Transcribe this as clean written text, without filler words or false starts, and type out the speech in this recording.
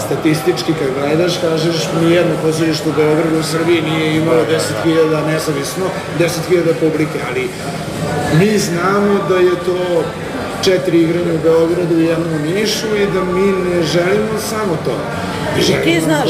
statistički kad gledaš, kažeš nijedno pozorište u Beogradu u Srbiji nije imalo 10.000 nezavisno, 10.000 publike, ali mi znamo da je to 4 igranja u Beogradu i jedno u Nišu i da mi ne želimo samo to. Ti znaš